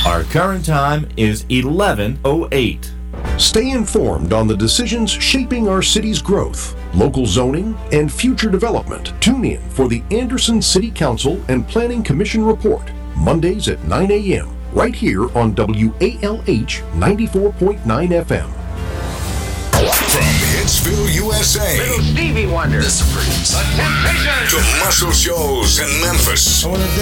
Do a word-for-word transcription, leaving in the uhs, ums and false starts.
Our current time is eleven oh eight. Stay informed on the decisions shaping our city's growth, local zoning, and future development. Tune in for the Anderson City Council and Planning Commission Report, Mondays at nine a.m., right here on W A L H ninety-four point nine F M. From Hitsville, U S A. Little Stevie Wonder. The Supremes. The Temptations. To muscle shows in Memphis. I want to